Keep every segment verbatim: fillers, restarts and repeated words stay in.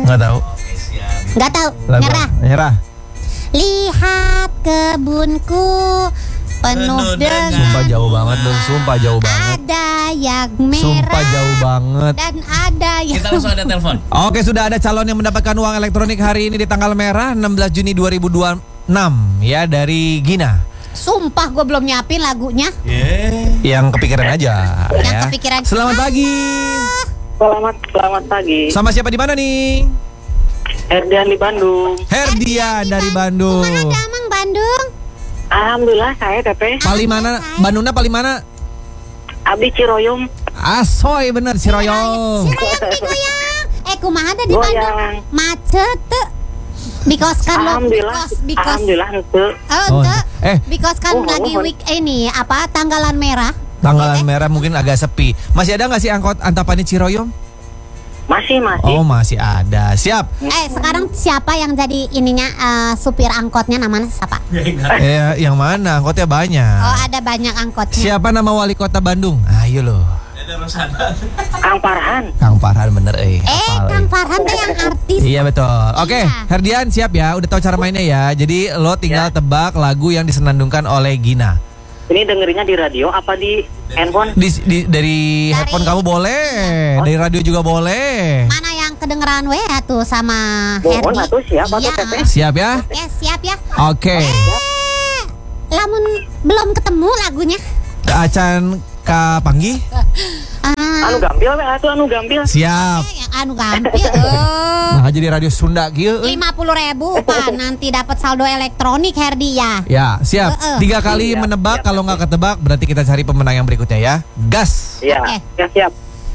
Nggak tahu. Nggak tahu. Lagu. Nyerah. Nyerah. Lihat kebunku penuh dengan. Sumpah jauh banget dong. Sumpah jauh banget. Ada yang merah. Sumpah jauh banget. Dan ada yang. Kita langsung ada telepon. Oke, sudah ada calon yang mendapatkan uang elektronik hari ini di tanggal merah enam belas Juni dua ribu dua puluh enam ya, dari Gina. Sumpah gue belum nyiapin lagunya. Yeah. Yang kepikiran aja. Yang ya. kepikiran. Selamat pagi. Selamat selamat pagi. Sama siapa di mana nih? Herdian di Bandung. Herdian dari Bandung. Mana Damang Bandung? Alhamdulillah saya Teteh. Paling mana? Bandungnya paling mana? Abi Ciroyom. Asoy bener si Royong. Ciroyong digoyang. Eh kumaha ada di Goyang. Bandung? Macet tuh. Because kan lo Alhamdulillah. because, because Alhamdulillah itu. Oh, Oh, ente. eh. Because kan Oh, lagi oh, oh. week ini apa tanggalan merah. Tanggalan merah mungkin agak sepi. Masih ada nggak sih angkot Antapani Ciroyom? Masih masih. Oh masih ada. Siap. Eh sekarang siapa yang jadi ininya eh, supir angkotnya namanya siapa? Eh, yang mana? Angkotnya banyak. Oh ada banyak angkotnya. Siapa nama wali kota Bandung? Ayo loh. Kang Farhan. Kang Farhan bener eh. Eh hafal, Kang eh. Farhan tuh yang artis. Iya betul. Oke, Iya. Herdian siap ya. Udah tahu cara mainnya ya. Jadi lo tinggal Ya. tebak lagu yang disenandungkan oleh Gina. Ini dengerinnya di radio apa di handphone? Di, di- dari, headphone kamu boleh, dari radio juga boleh. Mana yang kedengeran weh tuh sama Mohon Herdi? atuh siapa tuh Iya. Teteh? Siap ya? Oke siap ya. Oke. Eh, lamun belum ketemu lagunya. Acan Kak Panggi. Ah, Anu gambil we atuh anu gambil. Siap. eh, yang anu gampil. eh. Nah, jadi radio Sunda kieu. eh. lima puluh ribu Pak, nanti dapat saldo elektronik Herdi ya. Ya, siap. Eh, eh. Tiga kali Siap, menebak, siap, kalau nggak ketebak berarti kita cari pemenang yang berikutnya ya. Gas. Iya. Oke. Ya siap.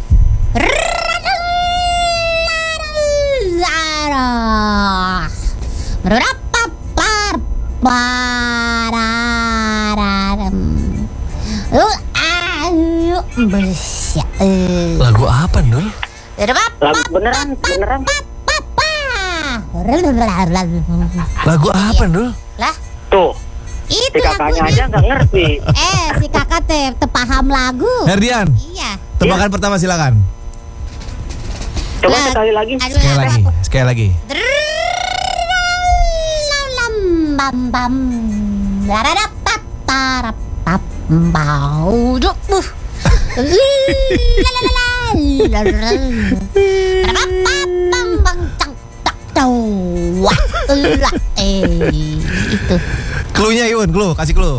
Berapa par pararam. Uh, ayo bersya. Lagu apa, Nul? Berapa Lagu beneran beneran. papa. Lagu apa, Nul? Lah, Tuh. itu Si kakaknya lagunya. aja nggak ngerti. Eh, si kakak teh teu paham lagu. Herdian, Iya. tebakan pertama silakan. Coba Lah, sekali lagi. aduh, Sekali lagi, aku- sekali lagi. Lam bam bam. Larada tatarap tap bau duh. uh. La la la la. La la la. Rap pam bam bang cang tak tau. Wah. Lah eh itu. Cluenya Yun, clue, kasih clue.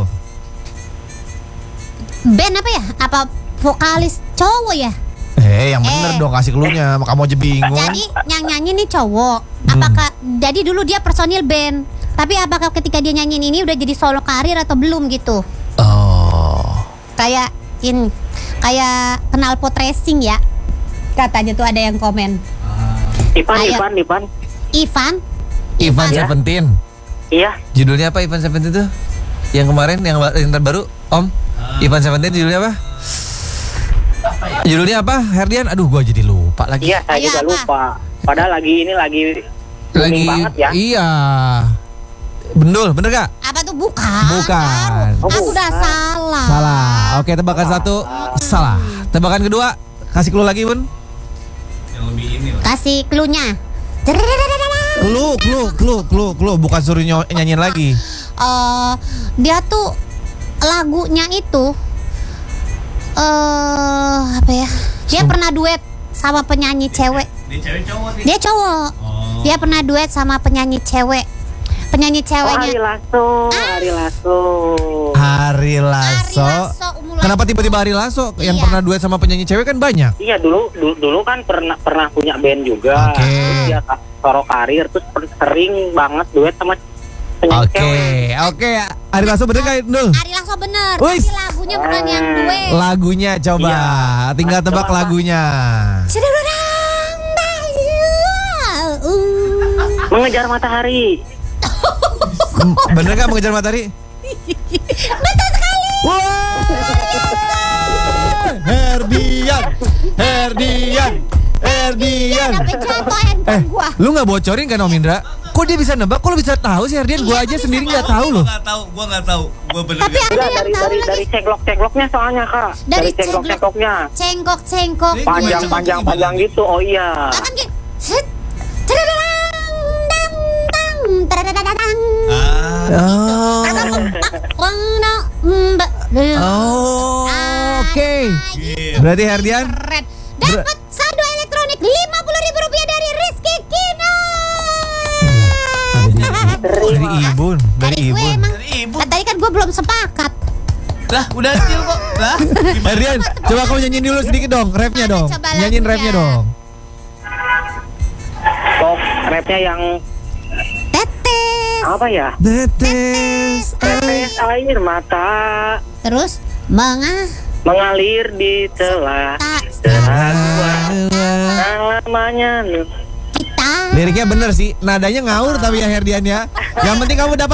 Band apa ya? Apa vokalis cowok ya? Eh, yang bener Eh. dong, kasih cluenya. Kamu aja bingung. Jadi yang nyanyi nih cowok. Apakah jadi dulu dia personil band? Tapi apakah ketika dia nyanyi ini udah jadi solo karir atau belum gitu? Oh. Kayak in kayak kenal pot racing ya. Katanya tuh ada yang komen. Ipan Ayo. Ipan Ipan. Ivan, Ivan Ya. Seventeen. Iya. Judulnya apa Ivan Seventeen itu? Yang kemarin, yang, ba- yang terbaru, Om? Ivan Seventeen judulnya apa? Judulnya apa, Herdian? Aduh, gua jadi lupa lagi. Iya, saya Iya, juga apa? lupa. Padahal lagi ini lagi booming banget ya. Iya. Bendul, bener gak? apa tuh bukan? Bukan. Oh, Aku udah bukan. salah. Salah. Oke, tebakan satu salah. Tebakan kedua, kasih clue lagi, Bun. Kasih cluenya. Clue, clue, clue, clue, clue. Bukan suruh nyo- nyanyiin lagi. Eh, dia tuh lagunya itu eh apa ya? Dia Sum- pernah duet sama penyanyi cewek. Dia cewek cowok nih. Dia cowok. Oh. Dia pernah duet sama penyanyi cewek. Penyanyi Oh, Ari ceweknya Lasso, Ari Lasso. Ari Lasso. Ari Lasso, Umul Kenapa Lasso. tiba-tiba Ari Lasso? Yang Iya. pernah duet sama penyanyi cewek kan banyak. Iya dulu, dulu dulu kan pernah pernah punya band juga. Oke. Terus dia ka- solo karir terus per- sering banget duet sama penyanyi Oke, cewek. oke. Ari Lasso bener gak, Nul? Ari Lasso bener. Wis. Tapi lagunya bukan yang duet. Lagunya coba. Iya. Tinggal tebak Coba. lagunya. Sedang uh. Mengejar matahari. Hmm, Bener gak mengejar matahari? Betul sekali. Wah! Herdian, Herdian, Herdian. Sampai jatuh Eh, handphone gua. lu nggak bocorin kan Om Indra? Kok dia bisa nebak? Kok lu bisa tahu sih Herdian? Gua Iya, aja kok sendiri bisa nggak tahu? tahu Gua loh. nggak tahu, gua nggak tahu. Gua bener Tapi nggak ada Enggak, yang dari tahu dari lagi. dari ceklok-cekloknya soalnya Kak. Dari Dari ceklok. ceklok-cekloknya. Cengkok cengkok. Jadi- Panjang-panjang panjang gitu. Oh iya. Akan gitu. Set. Cedadang. gitu. Berarti Herdian Keren. Dapat saldo elektronik lima puluh ribu rupiah dari Rizky Kino. dari Ibun, dari Dari gue Ibun. emang. Dari Ibu. Kan tadi kan gue belum sepakat. Lah, udah deal kok. Lah, gimana? Herdian, coba kamu nyanyiin dulu sedikit dong, rapnya Mana dong. coba Nyanyiin lagunya? rapnya dong. Pop rapnya yang Tetes. apa ya? Tetes Tetes air mata Terus mengah mengalir di celah keraguan namanya kita. Liriknya bener sih, nadanya ngawur tapi ya Herdian ya. Yang penting kamu dapat